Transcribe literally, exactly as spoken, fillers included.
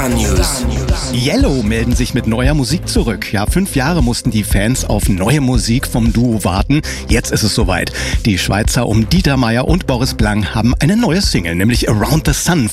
Star-News. Yellow melden sich mit neuer Musik zurück. Ja, fünf Jahre mussten die Fans auf neue Musik vom Duo warten. Jetzt ist es soweit. Die Schweizer um Dieter Meier und Boris Blank haben eine neue Single, nämlich Around the Sun,